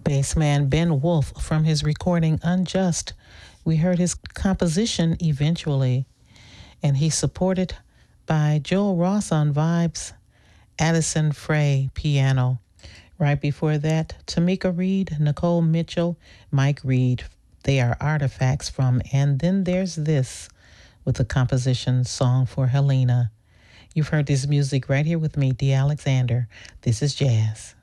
Bassman Ben Wolf from his recording Unjust. We heard his composition Eventually, and he's supported by Joel Ross on vibes, Addison Frey piano. Right before that, Tamika Reed, Nicole Mitchell, Mike Reed. They are artifacts from And Then There's This with the composition Song for Helena. You've heard this music right here with me, Dee Alexander. This is Jazz.